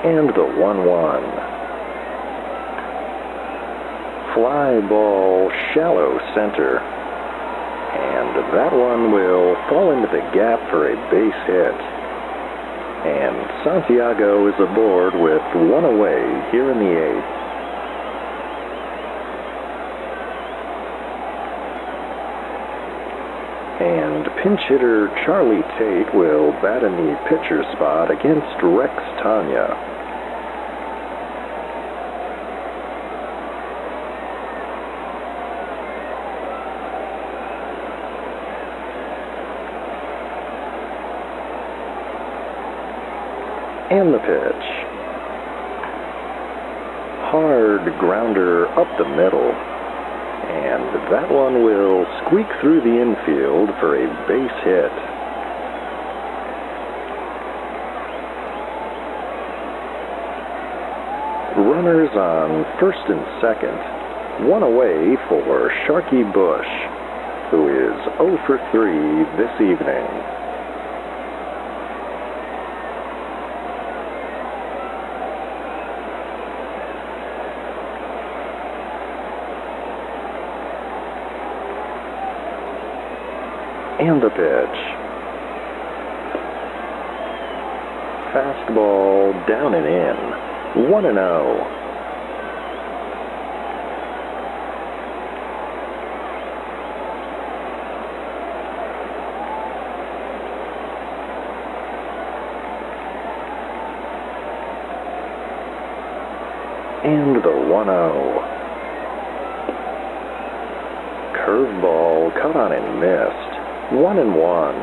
and the 1-1. Fly ball, shallow center, and that one will fall into the gap for a base hit. And Santiago is aboard with one away here in the 8th. And pinch hitter Charlie Tate will bat in the pitcher spot against Rex Tanya. And the pitch. Hard grounder up the middle. And that one will squeak through the infield for a base hit. Runners on first and second. One away for Sharky Bush, who is 0 for 3 this evening. And the pitch. Fastball down and in. 1-0. And the 1-0. Curveball cut on and missed. 1-1.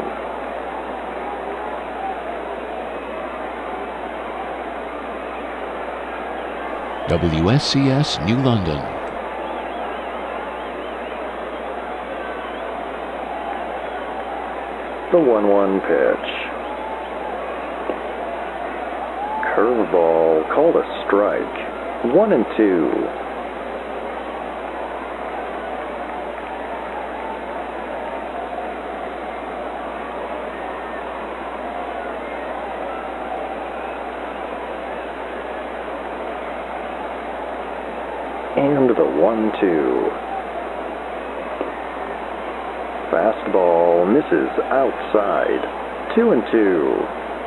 WSCS New London. The 1-1 pitch. Curveball called a strike. 1-2. And the 1-2. Fastball misses outside. 2-2.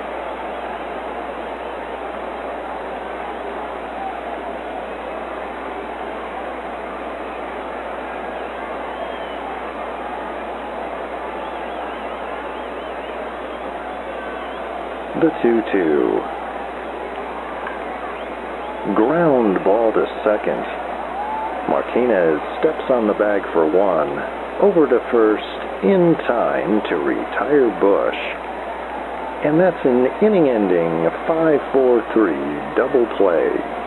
The 2-2. Ground ball to second. Martinez steps on the bag for one, over to first in time to retire Bush. And that's an inning-ending 5-4-3 double play.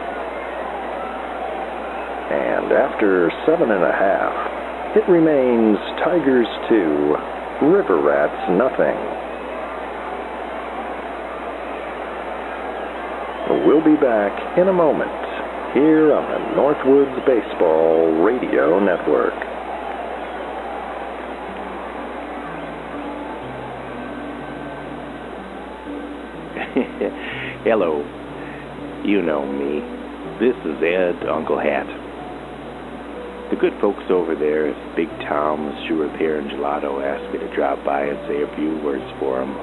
And after 7.5, it remains Tigers 2, River Rats nothing. We'll be back in a moment here on the Northwoods Baseball Radio Network. Hello. You know me. This is Ed, Uncle Hat. The good folks over there at Big Tom's Shoe Repair and Gelato asked me to drop by and say a few words for them.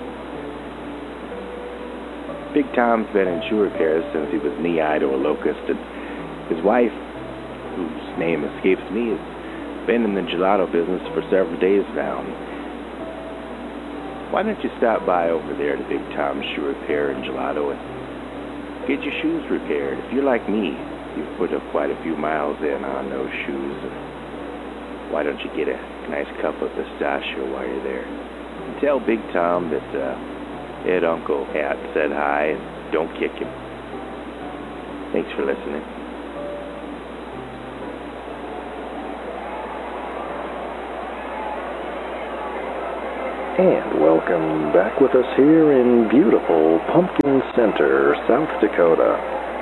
Big Tom's been in shoe repairs since he was knee-high to a locust, and his wife, whose name escapes me, has been in the gelato business for several days now. Why don't you stop by over there to Big Tom's Shoe Repair and Gelato and get your shoes repaired? If you're like me, you've put up quite a few miles in on those shoes. And why don't you get a nice cup of pistachio while you're there? And tell Big Tom that Ed Uncle Hat said hi, and don't kick him. Thanks for listening. And welcome back with us here in beautiful Pumpkin Center, South Dakota.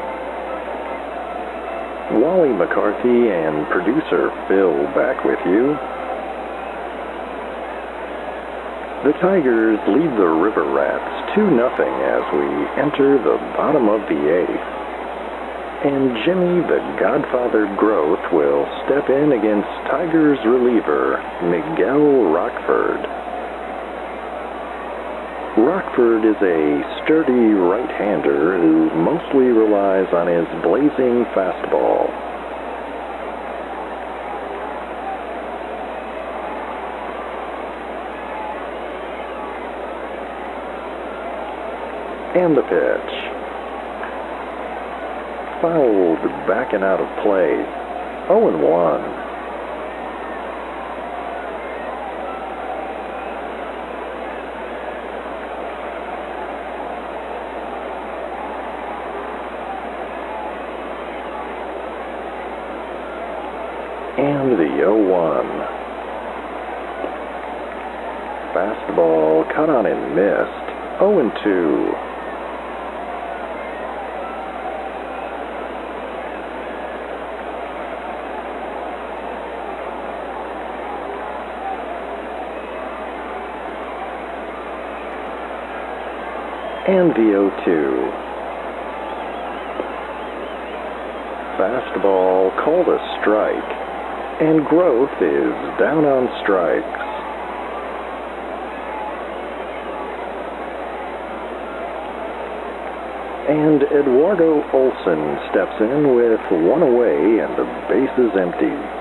Wally McCarthy and producer Phil back with you. The Tigers lead the River Rats 2-0 as we enter the bottom of the 8th. And Jimmy the Godfather Groth will step in against Tigers reliever Miguel Rockford. Rockford is a sturdy right-hander who mostly relies on his blazing fastball. And the pitch. Fouled back and out of play. 0-1. And the 0-1. Fastball cut on and missed. 0-2. And the 0-2. Fastball called a strike, and Groth is down on strikes. And Eduardo Olson steps in with 1 away and the bases empty.